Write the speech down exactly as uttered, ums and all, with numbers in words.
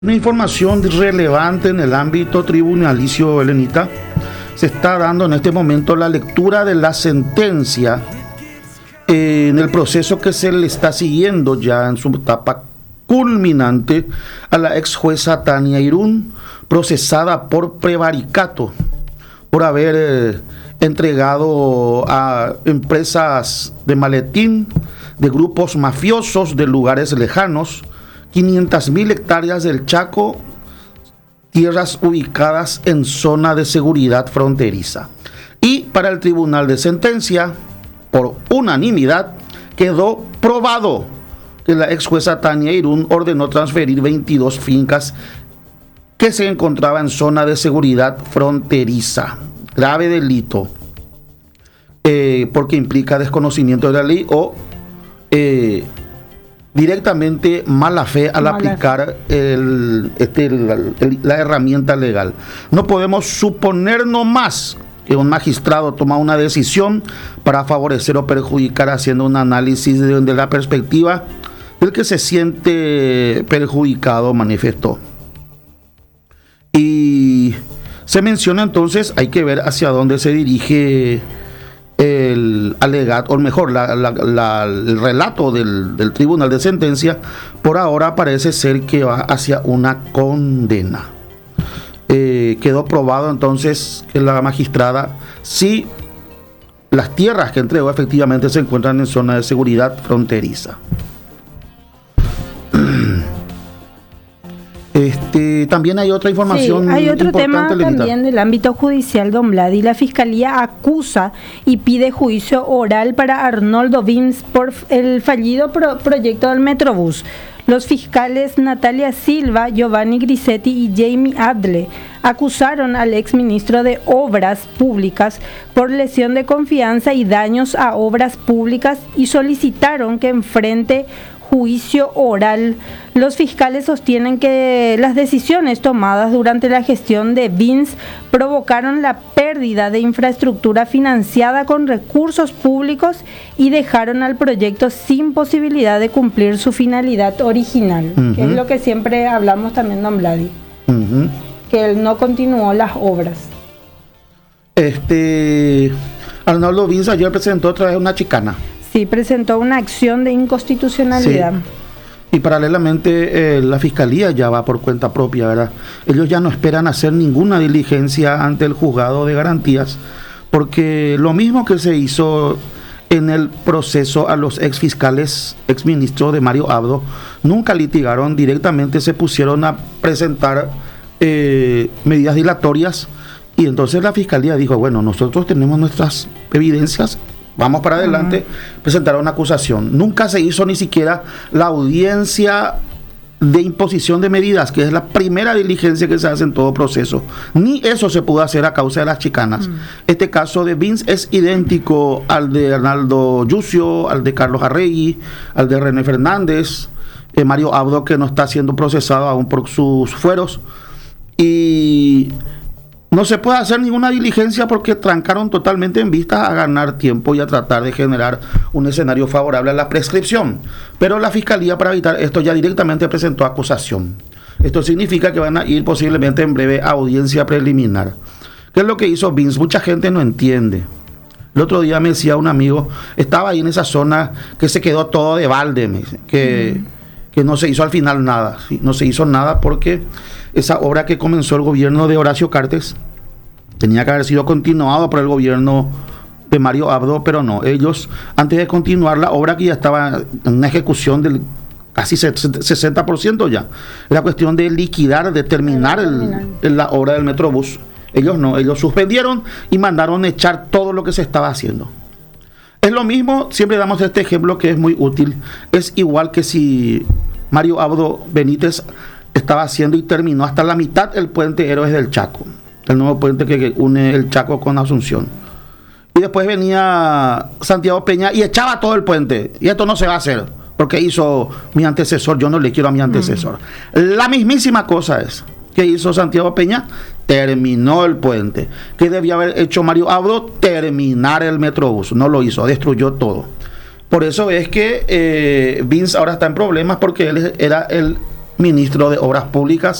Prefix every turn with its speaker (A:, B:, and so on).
A: Una información relevante en el ámbito tribunalicio, Elenita. Se está dando en este momento la lectura de la sentencia eh, en el proceso que se le está siguiendo ya en su etapa culminante a la ex jueza Tania Irún, procesada por prevaricato, por haber eh, entregado a empresas de maletín, de grupos mafiosos de lugares lejanos, quinientas mil hectáreas del Chaco, tierras ubicadas en zona de seguridad fronteriza. Y para el tribunal de sentencia, por unanimidad, quedó probado que la ex jueza Tania Irún ordenó transferir veintidós fincas que se encontraban en zona de seguridad fronteriza. Grave delito, eh, porque implica desconocimiento de la ley o eh, directamente mala fe al mala aplicar fe. El, este, el, el, la herramienta legal. No podemos suponernos más que un magistrado toma una decisión para favorecer o perjudicar haciendo un análisis de, de la perspectiva del que se siente perjudicado, manifestó. Y se menciona entonces, hay que ver hacia dónde se dirige el alegato, o mejor, la, la, la, el relato del, del tribunal de sentencia. Por ahora parece ser que va hacia una condena. Eh, quedó probado entonces que la magistrada, si las tierras que entregó efectivamente se encuentran en zona de seguridad fronteriza. Este, también hay otra información.
B: Sí, hay otro
A: importante,
B: tema
A: Lenita.
B: También del ámbito judicial, don Vladi. La Fiscalía acusa y pide juicio oral para Arnoldo Vins por el fallido pro proyecto del Metrobús. Los fiscales Natalia Silva, Giovanni Grisetti y Jamie Adle acusaron al exministro de Obras Públicas por lesión de confianza y daños a obras públicas y solicitaron que enfrente juicio oral. Los fiscales sostienen que las decisiones tomadas durante la gestión de Vins provocaron la pérdida de infraestructura financiada con recursos públicos y dejaron al proyecto sin posibilidad de cumplir su finalidad original, uh-huh. que es lo que siempre hablamos también, don Vladi, uh-huh. que él no continuó las obras.
A: Este Arnoldo Vins ayer presentó otra vez una chicana.
B: Sí, presentó una acción de inconstitucionalidad.
A: Sí. Y paralelamente eh, la Fiscalía ya va por cuenta propia, ¿verdad? Ellos ya no esperan hacer ninguna diligencia ante el juzgado de garantías, porque lo mismo que se hizo en el proceso a los ex fiscales, ex ministros de Mario Abdo, nunca litigaron, directamente se pusieron a presentar eh, medidas dilatorias, y entonces la Fiscalía dijo, bueno, nosotros tenemos nuestras evidencias, vamos para adelante, uh-huh. presentar una acusación. Nunca se hizo ni siquiera la audiencia de imposición de medidas, que es la primera diligencia que se hace en todo proceso. Ni eso se pudo hacer a causa de las chicanas. Uh-huh. Este caso de Vins es idéntico al de Arnaldo Yucio, al de Carlos Arregui, al de René Fernández, eh, Mario Abdo, que no está siendo procesado aún por sus fueros. Y no se puede hacer ninguna diligencia porque trancaron totalmente en vista a ganar tiempo y a tratar de generar un escenario favorable a la prescripción. Pero la Fiscalía, para evitar esto, ya directamente presentó acusación. Esto significa que van a ir posiblemente en breve a audiencia preliminar. ¿Qué es lo que hizo Vins? Mucha gente no entiende. El otro día me decía un amigo, estaba ahí en esa zona que se quedó todo de balde, me dice, que, mm. que no se hizo al final nada. ¿sí? No se hizo nada porque esa obra que comenzó el gobierno de Horacio Cartes tenía que haber sido continuado por el gobierno de Mario Abdo, pero no. Ellos, antes de continuar la obra que ya estaba en una ejecución del casi sesenta por ciento ya, era cuestión de liquidar, de terminar el, el, la obra del Metrobús. Ellos no, ellos suspendieron y mandaron echar todo lo que se estaba haciendo. Es lo mismo, siempre damos este ejemplo que es muy útil. Es igual que si Mario Abdo Benítez estaba haciendo y terminó hasta la mitad el puente Héroes del Chaco, el nuevo puente que, que une el Chaco con Asunción. Y después venía Santiago Peña y echaba todo el puente. Y esto no se va a hacer, porque hizo mi antecesor, yo no le quiero a mi antecesor. Mm. La mismísima cosa es que hizo Santiago Peña, terminó el puente. ¿Qué debía haber hecho Mario Abdo? Terminar el Metrobús. No lo hizo, destruyó todo. Por eso es que eh, Vins ahora está en problemas, porque él era el ministro de Obras Públicas,